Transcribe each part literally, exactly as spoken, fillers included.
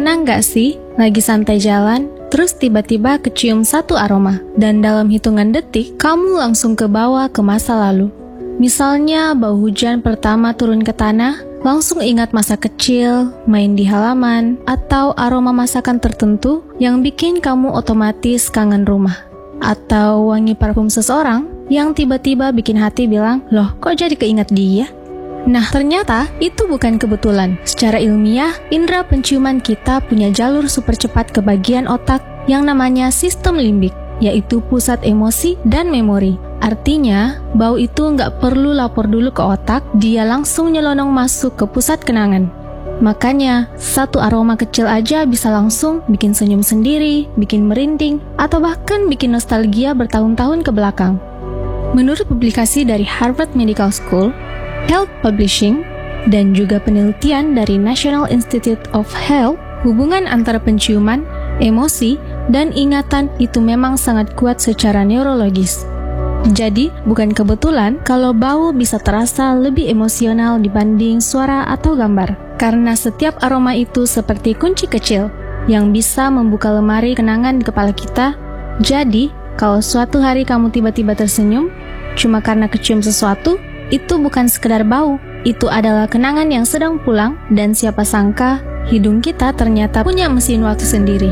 Pernah nggak sih lagi santai jalan, terus tiba-tiba kecium satu aroma, dan dalam hitungan detik, kamu langsung ke bawah ke masa lalu? Misalnya bau hujan pertama turun ke tanah, langsung ingat masa kecil, main di halaman, atau aroma masakan tertentu yang bikin kamu otomatis kangen rumah. Atau wangi parfum seseorang yang tiba-tiba bikin hati bilang, loh kok jadi keinget dia? Nah, ternyata itu bukan kebetulan. Secara ilmiah, indera penciuman kita punya jalur super cepat ke bagian otak yang namanya sistem limbik, yaitu pusat emosi dan memori. Artinya, bau itu nggak perlu lapor dulu ke otak, dia langsung nyelonong masuk ke pusat kenangan. Makanya, satu aroma kecil aja bisa langsung bikin senyum sendiri, bikin merinding, atau bahkan bikin nostalgia bertahun-tahun ke belakang. Menurut publikasi dari Harvard Medical School, Health Publishing, dan juga penelitian dari National Institute of Health, hubungan antara penciuman, emosi, dan ingatan itu memang sangat kuat secara neurologis. Jadi, bukan kebetulan kalau bau bisa terasa lebih emosional dibanding suara atau gambar. Karena setiap aroma itu seperti kunci kecil yang bisa membuka lemari kenangan di kepala kita. Jadi, kalau suatu hari kamu tiba-tiba tersenyum, cuma karena kecium sesuatu, itu bukan sekedar bau, itu adalah kenangan yang sedang pulang, dan siapa sangka hidung kita ternyata punya mesin waktu sendiri.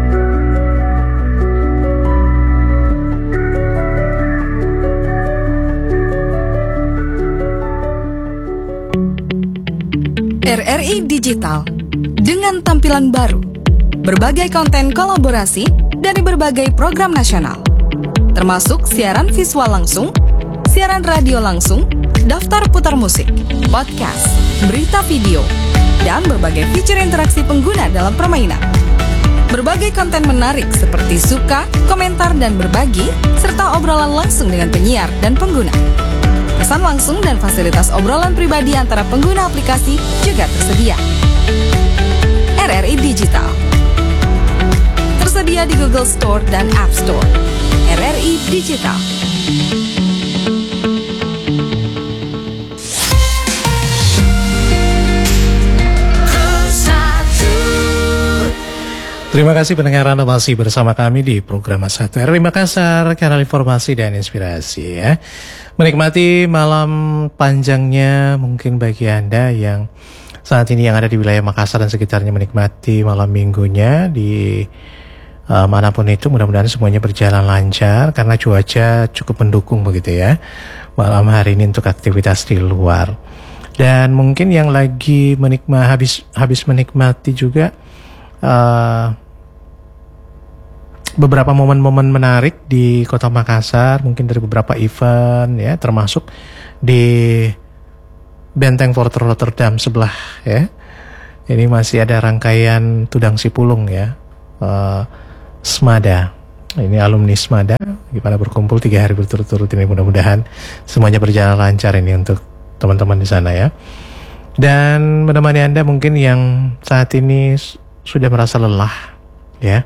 R R I Digital dengan tampilan baru, berbagai konten kolaborasi dari berbagai program nasional, termasuk siaran visual langsung, siaran radio langsung, daftar putar musik, podcast, berita video, dan berbagai fitur interaksi pengguna dalam permainan. Berbagai konten menarik seperti suka, komentar, dan berbagi, serta obrolan langsung dengan penyiar dan pengguna. Pesan langsung dan fasilitas obrolan pribadi antara pengguna aplikasi juga tersedia. R R I Digital tersedia di Google Store dan App Store. R R I Digital. Terima kasih pendengar Anda masih bersama kami di program satu R R I Makassar, kanal informasi dan inspirasi ya. Menikmati malam panjangnya mungkin bagi Anda yang saat ini yang ada di wilayah Makassar dan sekitarnya menikmati malam minggunya di uh, manapun itu, mudah-mudahan semuanya berjalan lancar karena cuaca cukup mendukung begitu ya malam hari ini untuk aktivitas di luar. Dan mungkin yang lagi menikmati habis habis menikmati juga Uh, beberapa momen-momen menarik di kota Makassar, mungkin dari beberapa event ya, termasuk di Benteng Fort Rotterdam sebelah ya. Ini masih ada rangkaian Tudang Sipulung ya, uh, Smada. Ini alumni Smada gimana berkumpul tiga hari berturut-turut ini, mudah-mudahan semuanya berjalan lancar ini untuk teman-teman di sana ya. Dan menemani Anda mungkin yang saat ini sudah merasa lelah ya,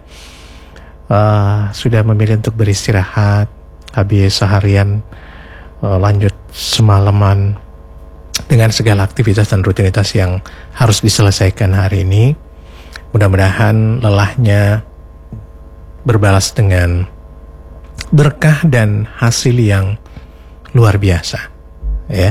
uh, sudah memilih untuk beristirahat habis seharian uh, lanjut semalaman dengan segala aktivitas dan rutinitas yang harus diselesaikan hari ini. Mudah-mudahan lelahnya berbalas dengan berkah dan hasil yang luar biasa ya.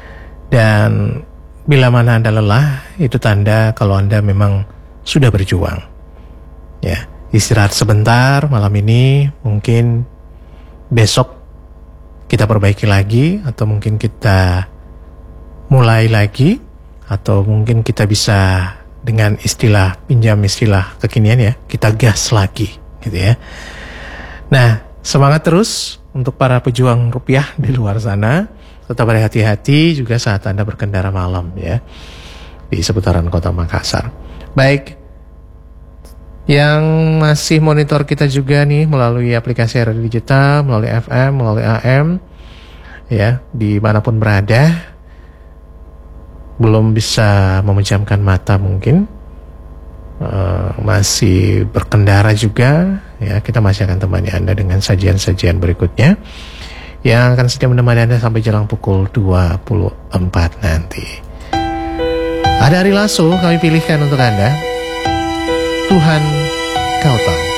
Dan bila mana Anda lelah, itu tanda kalau Anda memang sudah berjuang ya. Istirahat sebentar malam ini, mungkin besok kita perbaiki lagi, atau mungkin kita mulai lagi, atau mungkin kita bisa dengan istilah, pinjam istilah kekinian ya, kita gas lagi gitu ya. Nah, semangat terus untuk para pejuang rupiah di luar sana. Tetap berhati-hati juga saat Anda berkendara malam ya di seputaran kota Makassar. Baik, yang masih monitor kita juga nih melalui aplikasi R R I Digital, melalui F M, melalui A M ya, dimanapun berada, belum bisa memejamkan mata mungkin, uh, masih berkendara juga ya, kita masih akan temani Anda dengan sajian-sajian berikutnya yang akan setia menemani Anda sampai jelang pukul dua puluh empat nanti. Ada Ari Lasso kami pilihkan untuk Anda. Tuhan kau tahu.